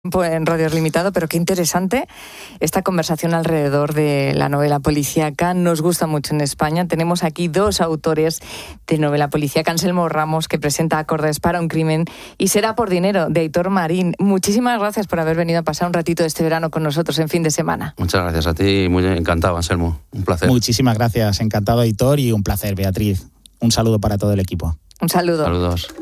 En Radio Limitado, pero qué interesante esta conversación alrededor de la novela policíaca. Nos gusta mucho en España. Tenemos aquí dos autores de novela policíaca: Anselmo Ramos, que presenta Acordes para un crimen, y Será por dinero, de Aitor Marín. Muchísimas gracias por haber venido a pasar un ratito de este verano con nosotros en fin de semana. Muchas gracias a ti, muy encantado, Anselmo. Un placer. Muchísimas gracias, encantado, Aitor, y un placer, Beatriz. Un saludo para todo el equipo. Un saludo. Saludos.